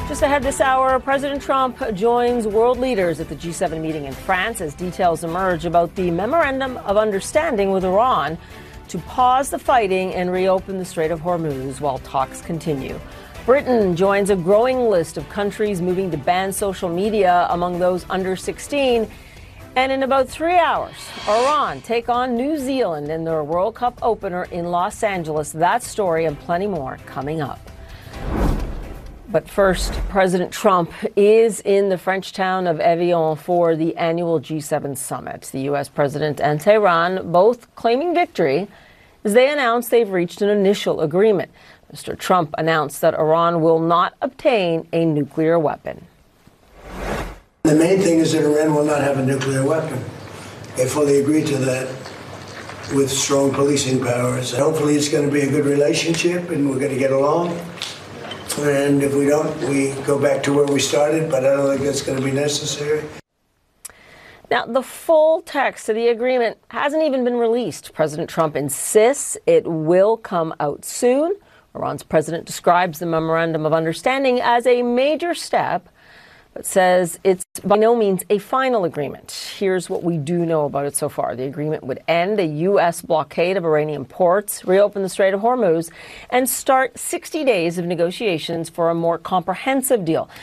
Just ahead this hour, President Trump joins world leaders at the G7 meeting in France as details emerge about the memorandum of understanding with Iran to pause the fighting and reopen the Strait of Hormuz while talks continue. Britain joins a growing list of countries moving to ban social media among those under 16. And in about 3 hours, Iran take on New Zealand in their World Cup opener in Los Angeles. That story and plenty more coming up. But first, President Trump is in the French town of Evian for the annual G7 summit. The U.S. president and Tehran both claiming victory as they announce they've reached an initial agreement. Mr. Trump announced that Iran will not obtain a nuclear weapon. The main thing is that Iran will not have a nuclear weapon. They fully agreed to that with strong policing powers. Hopefully it's going to be a good relationship and we're going to get along. And if we don't, we go back to where we started, but I don't think that's going to be necessary. Now, the full text of the agreement hasn't even been released. President Trump insists it will come out soon. Iran's president describes the memorandum of understanding as a major step, but says it's by no means a final agreement. Here's what we do know about it so far. The agreement would end a U.S. blockade of Iranian ports, reopen the Strait of Hormuz, and start 60 days of negotiations for a more comprehensive deal.